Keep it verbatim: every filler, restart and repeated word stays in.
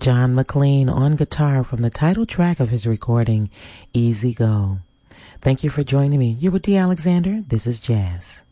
John McLean on guitar from the title track of his recording, Easy Go. Thank you for joining me. You're with D. Alexander. This is Jazz.